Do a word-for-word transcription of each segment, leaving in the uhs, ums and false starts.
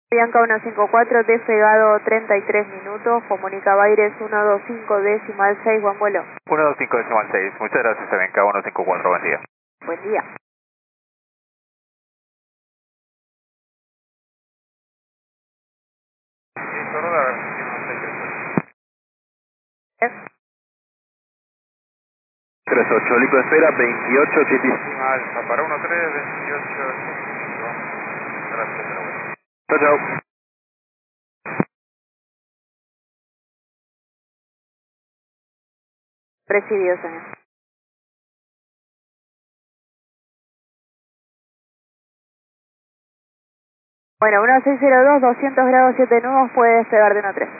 Bianca uno cinco cuatro, despegado treinta y tres minutos, comunica Baires uno dos cinco decimal seis, buen vuelo. uno dos cinco decimal seis, muchas gracias, Bianca uno cinco cuatro, buen día. Buen día. tres ocho, helico de espera, veintiocho ochenta y cinco. Alfa, para uno tres, veintiocho ochenta y cinco. Gracias, pero bueno. Chao, chao. Recibido, señor. Bueno, uno seis cero dos, doscientos grados siete nudos, puede despegar de uno tres.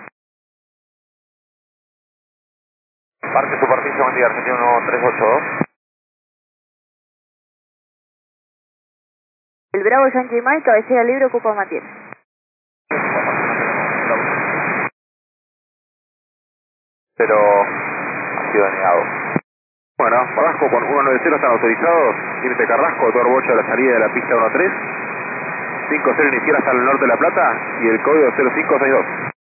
Parque superficie, buen día, Argentina uno tres ocho dos. El Bravo Yankee Mike, cabecera libre, ocupa mantiene. Pero ha sido denegado. Bueno, Carrasco con uno nueve cero están autorizados. Límite Carrasco, Tor Bocha a la salida de la pista uno tres. cinco cero inicial hasta el norte de La Plata y el código cero cinco seis dos.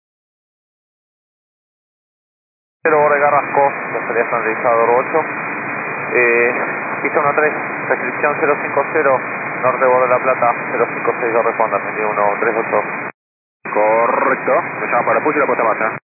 cero Borre Carrasco, la salida estandarizada Tor ocho. Eh, pista uno tres, restricción cero cinco cero, norte de Borde de La Plata, cero cinco seis dos, responde, Argentina uno tres ocho. Correcto. Me llama para Puyo y la puesta en marcha.